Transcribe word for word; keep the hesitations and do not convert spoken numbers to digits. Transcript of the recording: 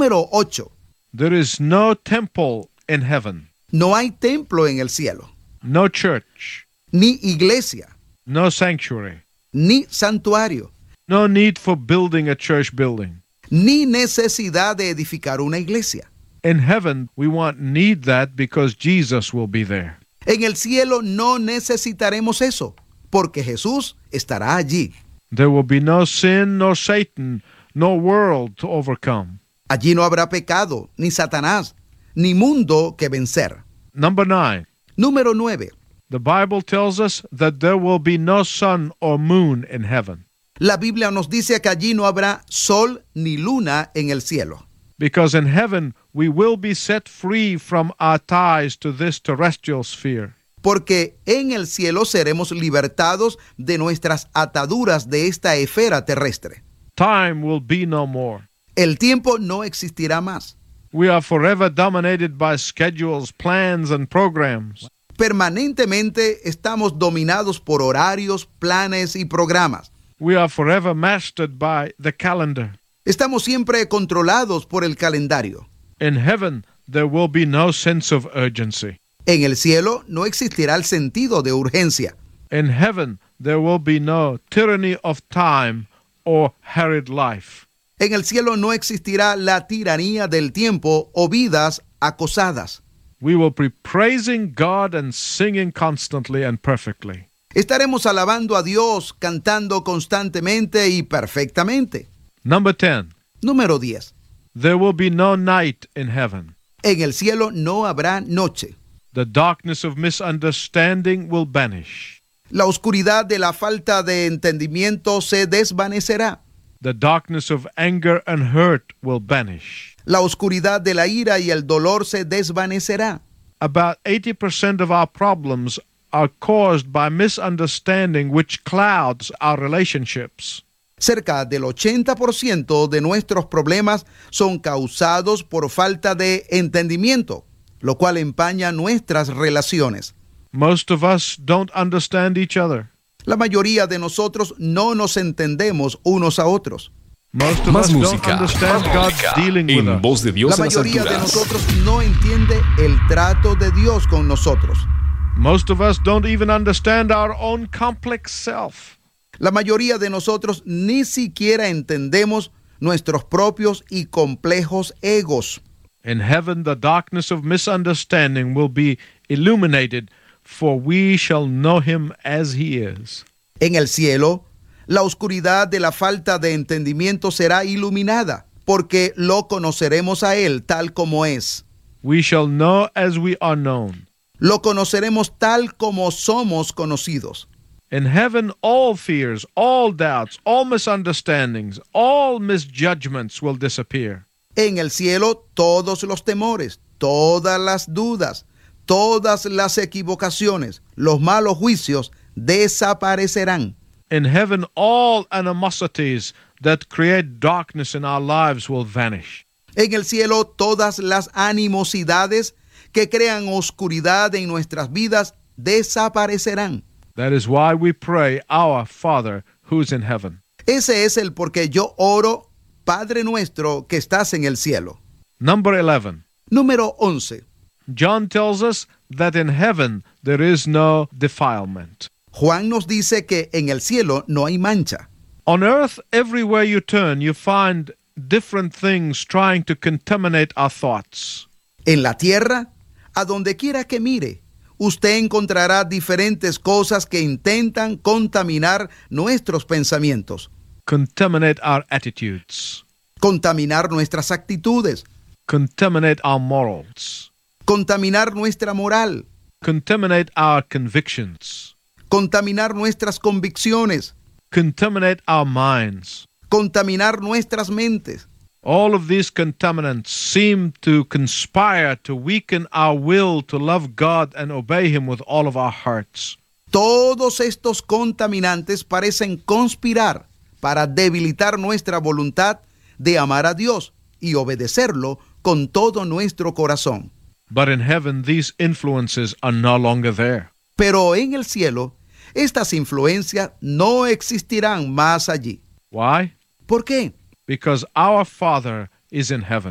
Número ocho. There is no temple in heaven, No hay templo en el cielo, no church, ni iglesia, no sanctuary, ni santuario, no need for building a church building. ni necesidad de edificar una iglesia. In heaven, we won't need that because Jesus will be there. En el cielo no necesitaremos eso, porque Jesús estará allí. There will be no sin, nor Satan, nor world to overcome. Allí no habrá pecado, ni Satanás, ni mundo que vencer. Number nine, Número nueve. the Bible tells us that there will be no sun or moon in heaven, La Biblia nos dice que allí no habrá sol ni luna en el cielo, because in heaven we will be set free from our ties to this terrestrial sphere. porque en el cielo seremos libertados de nuestras ataduras de esta esfera terrestre. Time will be no more. El tiempo no existirá más. We are forever dominated by schedules, plans, and programs. Permanentemente estamos dominados por horarios, planes y programas. We are forever mastered by the calendar. Estamos siempre controlados por el calendario. In heaven, there will be no sense of urgency. En el cielo no existirá el sentido de urgencia. In heaven, there will be no tyranny of time or harried life. En el cielo no existirá la tiranía del tiempo o vidas acosadas. We will be praising God and singing constantly and perfectly. Estaremos alabando a Dios, cantando constantemente y perfectamente. Number ten, Número diez. there will be no night in heaven. En el cielo no habrá noche. The darkness of misunderstanding will vanish. La oscuridad de la falta de entendimiento se desvanecerá. The darkness of anger and hurt will vanish. La oscuridad de la ira y el dolor se desvanecerá. About eighty percent of our problems are caused by misunderstanding which clouds our relationships. Cerca del ochenta por ciento de nuestros problemas son causados por falta de entendimiento, lo cual empaña nuestras relaciones. Most of us don't understand each other. La mayoría de nosotros no nos entendemos unos a otros. Most of Más us don't música, understand más God's música, dealing with en us. voz de Dios La en las mayoría de alturas. nosotros no entiende el trato de Dios con nosotros. Most of us don't even understand our own complex self. La mayoría de nosotros ni siquiera entendemos nuestros propios y complejos egos. In heaven, the darkness of misunderstanding will be illuminated, for we shall know him as he is. En el cielo, la oscuridad de la falta de entendimiento será iluminada, porque lo conoceremos a Él tal como es. We shall know as we are known. Lo conoceremos tal como somos conocidos. In heaven, all fears, all doubts, all misunderstandings, all misjudgments will disappear. En el cielo, todos los temores, todas las dudas, todas las equivocaciones, los malos juicios desaparecerán. In heaven, all animosities that create darkness in our lives will vanish. En el cielo, todas las animosidades que crean oscuridad en nuestras vidas desaparecerán. That is why we pray, Our Father who's in heaven. Ese es el por qué yo oro, Padre nuestro que estás en el cielo. Number eleven. Número once. John tells us that in heaven there is no defilement. Juan nos dice que en el cielo no hay mancha. On earth, everywhere you turn, you find different things trying to contaminate our thoughts. En la tierra, a donde quiera que mire, usted encontrará diferentes cosas que intentan contaminar nuestros pensamientos, Contaminate our attitudes. contaminar nuestras actitudes, Contaminate our morals. contaminar nuestra moral, Contaminate our convictions. contaminar nuestras convicciones, Contaminate our minds. contaminar nuestras mentes. All of these contaminants seem to conspire to weaken our will to love God and obey Him with all of our hearts. Todos estos contaminantes parecen conspirar para debilitar nuestra voluntad de amar a Dios y obedecerlo con todo nuestro corazón. But in heaven, these influences are no longer there. Pero en el cielo, estas influencias no existirán más allí. Why? ¿Por qué? Because our Father is in heaven.